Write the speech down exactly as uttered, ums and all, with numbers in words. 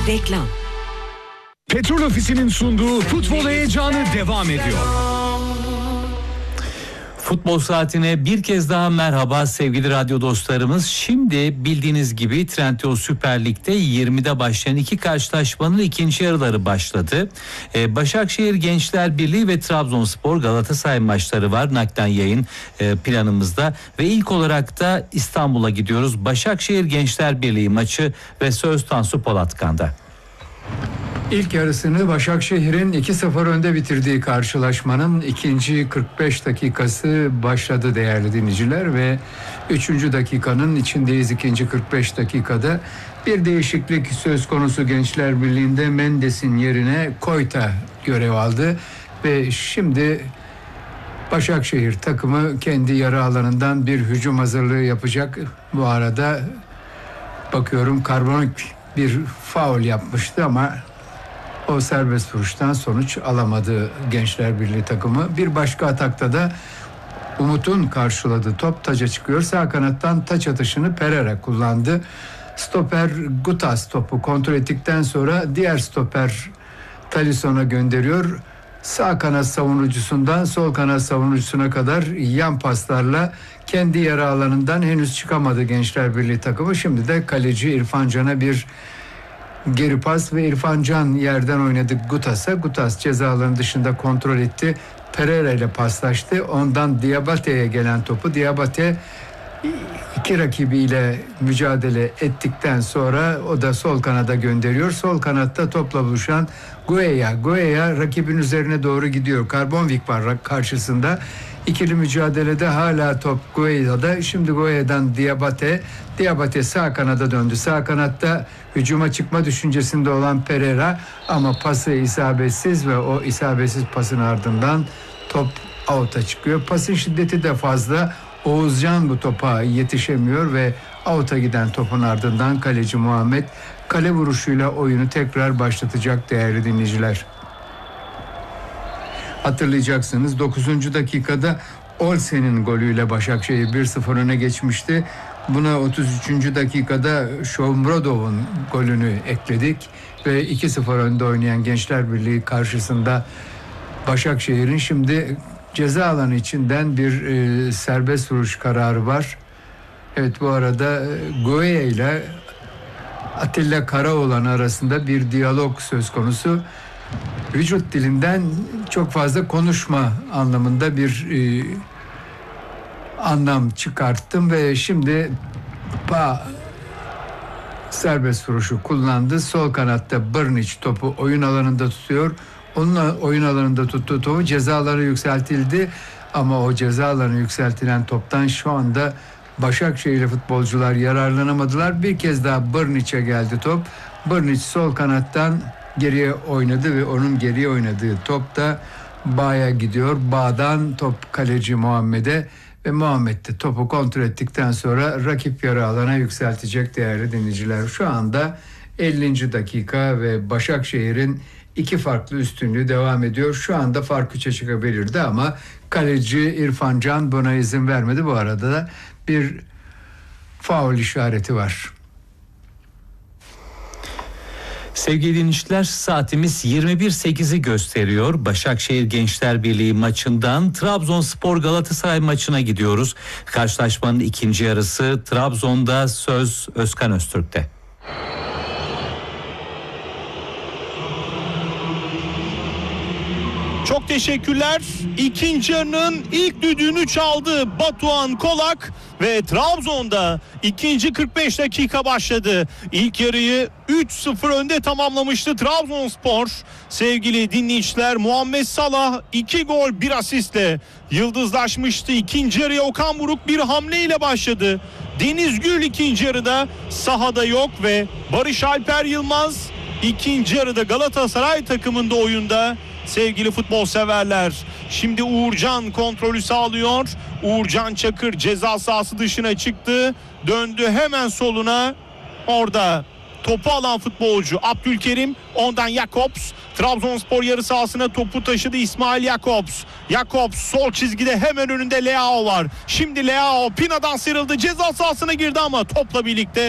Reklam. Petrol Ofisi'nin sunduğu futbol heyecanı devam ediyor. Futbol saatine bir kez daha merhaba sevgili radyo dostlarımız. Şimdi bildiğiniz gibi Trendyol Süper Lig'de yirmide başlayan iki karşılaşmanın ikinci yarıları başladı. Ee, Başakşehir Gençler Birliği ve Trabzonspor Galatasaray maçları var naklen yayın e, planımızda. Ve ilk olarak da İstanbul'a gidiyoruz. Başakşehir Gençler Birliği maçı ve söz Tansu Polatkan'da. İlk yarısını Başakşehir'in iki sıfır önde bitirdiği karşılaşmanın ikinci kırk beş dakikası başladı değerli dinleyiciler ve üçüncü dakikanın içindeyiz. İkinci kırk beş dakikada bir değişiklik söz konusu. Gençler Birliği'nde Mendes'in yerine Koyta görev aldı ve şimdi Başakşehir takımı kendi yarı alanından bir hücum hazırlığı yapacak. Bu arada bakıyorum Karbonik bir faul yapmıştı ama o serbest vuruştan sonuç alamadı Gençler Birliği takımı. Bir başka atakta da Umut'un karşıladığı top taca çıkıyor. Sağ kanattan taç atışını Pereira kullandı. Stoper Gutas topu kontrol ettikten sonra diğer stoper Talisson'a gönderiyor. Sağ kanat savunucusundan sol kanat savunucusuna kadar yan paslarla kendi yarı alanından henüz çıkamadı Gençler Birliği takımı. Şimdi de kaleci İrfan Can'a bir geri pas ve İrfan Can yerden oynadı Gutas'a. Gutas ceza alanı dışında kontrol etti. Pereira ile paslaştı. Ondan Diabate'ye gelen topu Diabate iki rakibiyle mücadele ettikten sonra o da sol kanada gönderiyor. Sol kanatta topla buluşan Gueya. Gueya rakibin üzerine doğru gidiyor. Karbonvik var karşısında. İkili mücadelede hala top Gueya'da. Şimdi Gueya'dan Diabate. Diabate sağ kanada döndü. Sağ kanatta hücuma çıkma düşüncesinde olan Pereira ama pası isabetsiz ve o isabetsiz pasın ardından top out'a çıkıyor. Pasın şiddeti de fazla. Oğuzcan bu topa yetişemiyor ve out'a giden topun ardından kaleci Muhammed kale vuruşuyla oyunu tekrar başlatacak değerli dinleyiciler. Hatırlayacaksınız dokuzuncu dakikada Olsen'in golüyle Başakşehir bir sıfır öne geçmişti. Buna otuz üçüncü dakikada Shomurodov'un golünü ekledik ve iki sıfır önde oynayan Gençler Birliği karşısında Başakşehir'in şimdi ceza alanı içinden bir e, serbest vuruş kararı var. Evet, bu arada e, Goya ile Atilla Karaoğlan arasında bir diyalog söz konusu. Vücut dilinden çok fazla konuşma anlamında bir e, anlam çıkarttım ve şimdi pa serbest vuruşu kullandı. Sol kanatta Brnić topu oyun alanında tutuyor. Onunla oyun alanında tuttuğu topu cezaları yükseltildi ama o cezalarını yükseltilen toptan şu anda Başakşehirli futbolcular yararlanamadılar. Bir kez daha Brnić'e geldi top. Brnić sol kanattan geriye oynadı ve onun geriye oynadığı top da Bağ'a gidiyor. Bağ'dan top kaleci Muhammed'e ve Muhammed de topu kontrol ettikten sonra rakip yarı alana yükseltecek değerli dinleyiciler. Şu anda ellinci dakika ve Başakşehir'in iki farklı üstünlüğü devam ediyor. Şu anda fark üçe çıkabilirdi ama kaleci İrfan Can buna izin vermedi. Bu arada da bir faul işareti var. Sevgili dinleyiciler, saatimiz yirmi bir sekizi gösteriyor. Başakşehir Gençler Birliği maçından Trabzonspor Galatasaray maçına gidiyoruz. Karşılaşmanın ikinci yarısı Trabzon'da, söz Özkan Öztürk'te. Çok teşekkürler. İkinci yarının ilk düdüğünü çaldı Batuhan Kolak ve Trabzon'da ikinci kırk beş dakika başladı. İlk yarıyı üç sıfır önde tamamlamıştı Trabzonspor. Sevgili dinleyiciler, Muhammed Salah iki gol bir asistle yıldızlaşmıştı. İkinci yarıya Okan Buruk bir hamleyle başladı. Deniz Gül ikinci yarıda sahada yok ve Barış Alper Yılmaz ikinci yarıda Galatasaray takımında oyunda. Sevgili futbol severler, şimdi Uğurcan kontrolü sağlıyor. Uğurcan Çakır ceza sahası dışına çıktı. Döndü hemen soluna. Orada topu alan futbolcu Abdülkerim, ondan Jakobs. Trabzonspor yarı sahasına topu taşıdı İsmail Jakobs. Jakobs sol çizgide, hemen önünde Leao var. Şimdi Leao Pina'dan sıyrıldı, ceza sahasına girdi ama topla birlikte